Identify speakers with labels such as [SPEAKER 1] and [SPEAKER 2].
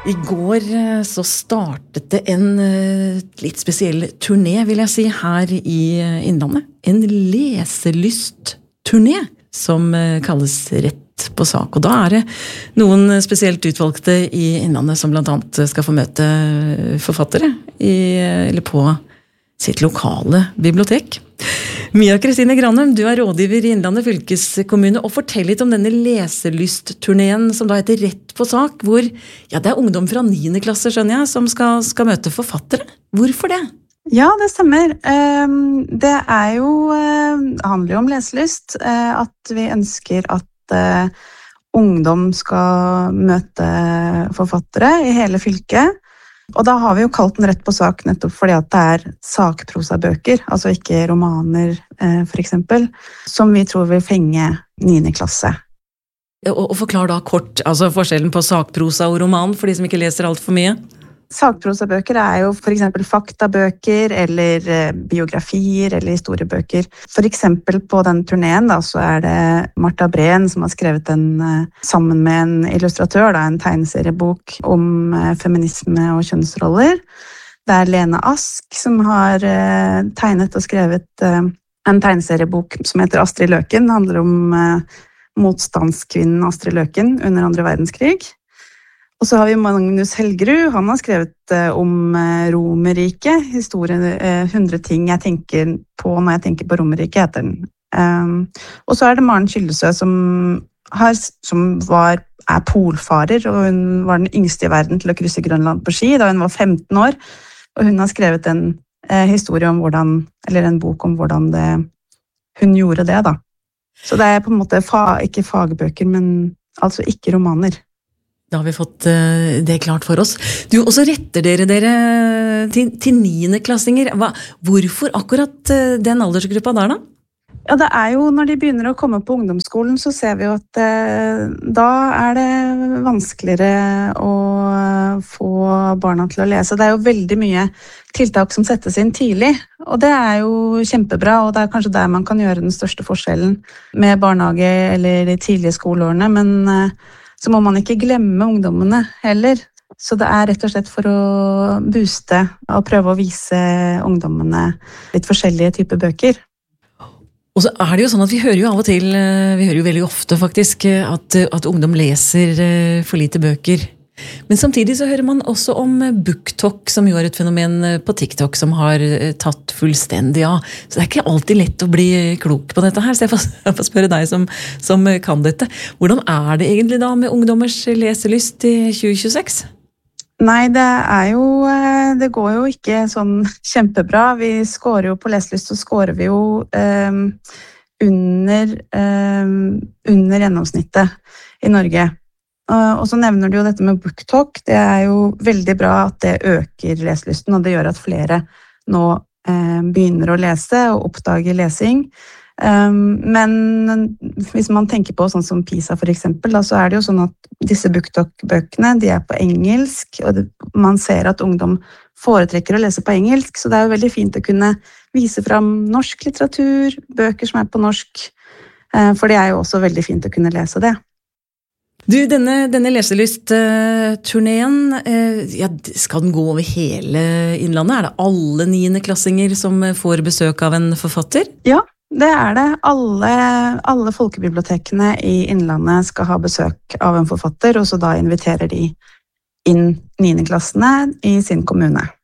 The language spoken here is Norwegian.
[SPEAKER 1] I går så startet det en litt spesiell turné, vil jeg si, her i Innlandet. En leselystturné som kalles Rett på sak. Og da det noen spesielt utvalgte i Innlandet som blant annet skal få møte forfattere eller på sitt lokale bibliotek. Mia Kristine Granum, du rådgiver i Innlandet fylkeskommune, og fortell litt om denne leselystturneen som da heter Rett på sak, hvor det ungdom fra 9. klasse, skjønner jeg, som skal møte forfattere. Hvorfor det?
[SPEAKER 2] Ja, det stemmer. Det handler jo om leselyst, at vi ønsker at ungdom skal møte forfattere i hele fylket. Og da har vi jo kalt den Rett på sak nettopp fordi at det sakprosabøker, altså ikke romaner for eksempel, som vi tror vil fenge 9. klasse.
[SPEAKER 1] Og forklar da kort altså forskjellen på sakprosa og roman for de som ikke leser alt for mye.
[SPEAKER 2] Sakprosabøker jo for eksempel faktabøker eller biografier eller historiebøker. For eksempel på den turneen da, så det Martha Breen som har skrevet sammen med en illustratør, en tegneseriebok om feminisme og kjønnsroller. Det Lene Ask som har tegnet og skrevet en tegneseriebok som heter Astrid Løken. Det handler om motstandskvinnen Astrid Løken under 2. verdenskrig. Og så har vi Magnus Helgerud, han har skrevet om Romerriket, historien 100 ting jeg tenker på når jeg tenker på Romerriket, heter den. Og så det Maren Kyllesø som polfarer, og hun var den yngste i verden til å krysse Grønland på ski da hun var 15 år, og hun har skrevet en historie om en bok om hvordan hun gjorde det da. Så det på en måte ikke fagbøker, men altså ikke romaner.
[SPEAKER 1] Da har vi fått det klart for oss. Og så retter dere til 9. klassinger. Hvorfor akkurat den aldersgruppa der da?
[SPEAKER 2] Ja, det jo når de begynner å komme på ungdomsskolen, så ser vi jo at da det vanskeligere å få barna til å lese. Det jo veldig mye tiltak som settes inn tidlig, og det jo kjempebra, og det kanskje der man kan gjøre den største forskjellen med barnehage eller de tidlige skoleårene, men så må man ikke glemme ungdommene heller. Så det rett og slett for å booste og prøve å vise ungdommene litt forskjellige typer bøker.
[SPEAKER 1] Og så det jo sånn at vi hører jo av og til, vi hører jo veldig ofte faktisk, at ungdom leser for lite bøker. Men samtidig så hører man også om BookTok, som jo et fenomen på TikTok som har tatt fullstendig av. Så det ikke alltid lett å bli klok på dette her, så jeg får spørre deg som kan dette. Hvordan det egentlig da med ungdommers leselyst i 2026?
[SPEAKER 2] Nei, det går jo ikke sånn kjempebra. Vi scorer jo på leselyst, så scorer vi jo under gjennomsnittet i Norge. Og så nevner du jo dette med BookTok. Det jo veldig bra at det øker leselysten, og det gjør at flere nå begynner å lese og oppdager lesing. Men hvis man tenker på sånn som PISA for eksempel, da, så det jo sånn at disse BookTok-bøkene, de på engelsk, og man ser at ungdom foretrekker å lese på engelsk, så det jo veldig fint å kunne vise fram norsk litteratur, bøker som på norsk, for det jo også veldig fint å kunne lese det.
[SPEAKER 1] Du, denne leselystturneen, skal den gå over hele Innlandet? Det alle 9. klassinger som får besøk av en forfatter?
[SPEAKER 2] Ja, det det. Alle folkebibliotekene i Innlandet skal ha besøk av en forfatter, og så da inviterer de inn 9. klassene i sin kommune.